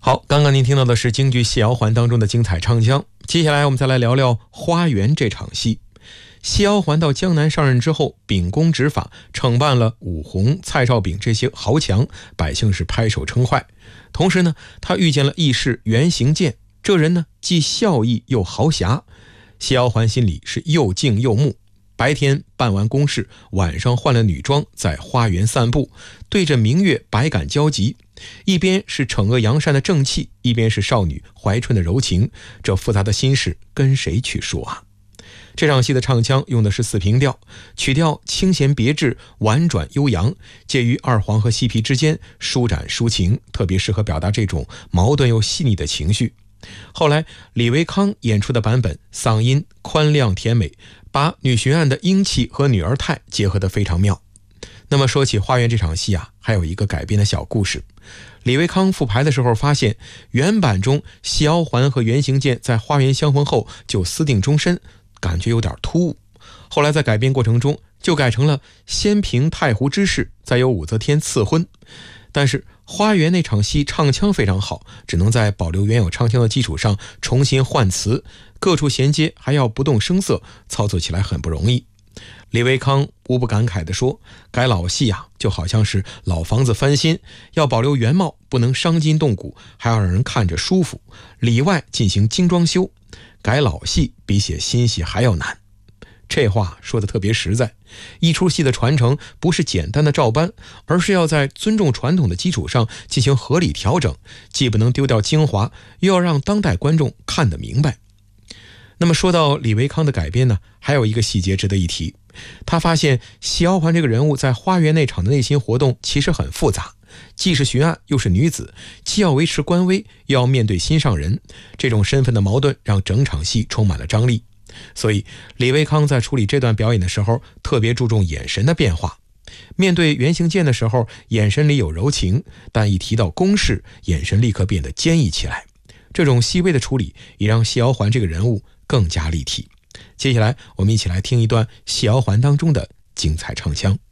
好，刚刚您听到的是京剧《谢瑶环》当中的精彩唱腔。接下来我们再来聊聊《花园》这场戏。谢瑶环到江南上任之后，秉公执法，惩办了武弘、蔡少炳这些豪强，百姓是拍手称快。同时呢，他遇见了义士袁行健，这人呢既孝义又豪侠。谢瑶环心里是又敬又慕。白天办完公事，晚上换了女装，在花园散步，对着明月百感交集。一边是惩恶扬善的正气，一边是少女怀春的柔情，这复杂的心事跟谁去说啊？这场戏的唱腔用的是四平调，曲调清闲别致，婉转悠扬，介于二黄和西皮之间，舒展抒情，特别适合表达这种矛盾又细腻的情绪。后来李维康演出的版本，嗓音宽亮甜美，把女巡案的英气和女儿态结合得非常妙。那么说起花园这场戏啊，还有一个改编的小故事。李维康复排的时候发现，原版中谢瑶环和袁行健在花园相逢后就私定终身，感觉有点突兀。后来在改编过程中就改成了先平太湖之事，再由武则天赐婚。但是花园那场戏唱腔非常好，只能在保留原有唱腔的基础上重新换词，各处衔接还要不动声色，操作起来很不容易。李维康无不感慨地说，改老戏啊，就好像是老房子翻新，要保留原貌，不能伤筋动骨，还要让人看着舒服，里外进行精装修。改老戏比写新戏还要难。这话说得特别实在，一出戏的传承不是简单的照搬，而是要在尊重传统的基础上进行合理调整，既不能丢掉精华，又要让当代观众看得明白。那么说到李维康的改编呢，还有一个细节值得一提。他发现谢瑶环这个人物在花园那场的内心活动其实很复杂，既是巡案又是女子，既要维持官威，又要面对心上人，这种身份的矛盾让整场戏充满了张力。所以李维康在处理这段表演的时候，特别注重眼神的变化。面对袁行健的时候，眼神里有柔情，但一提到公事，眼神立刻变得坚毅起来。这种细微的处理也让谢瑶环这个人物更加立体。接下来我们一起来听一段谢瑶环当中的精彩唱腔。